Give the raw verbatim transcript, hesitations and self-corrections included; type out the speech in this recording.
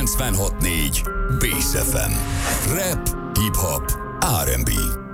kilencvenhat négy Bass ef em. Rap, hip-hop, er end bé.